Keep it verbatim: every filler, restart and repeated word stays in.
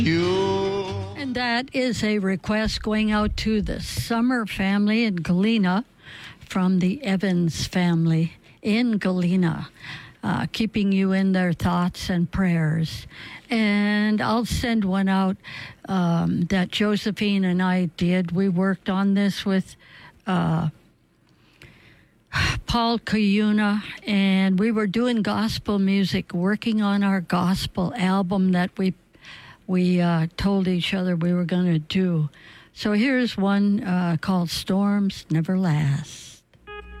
And that is a request going out to the Summer family in Galena from the Evans family in Galena, uh, keeping you in their thoughts and prayers. And I'll send one out um, that Josephine and I did. We worked on this with uh, Paul Cuyuna, and we were doing gospel music, working on our gospel album that we we uh, told each other we were going to do. So here's one uh, called Storms Never Last.